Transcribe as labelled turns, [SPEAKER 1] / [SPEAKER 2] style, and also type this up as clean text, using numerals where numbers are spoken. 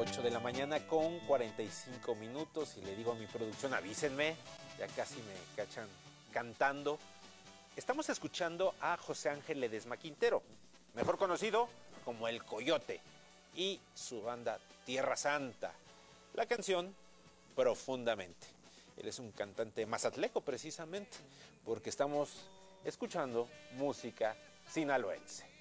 [SPEAKER 1] 8 de la mañana con 45 minutos y le digo a mi producción, avísenme, ya casi me cachan cantando. Estamos escuchando a José Ángel Ledesma Quintero, mejor conocido como El Coyote, y su banda Tierra Santa. La canción Profundamente. Él es un cantante mazatleco precisamente, porque estamos escuchando música sinaloense.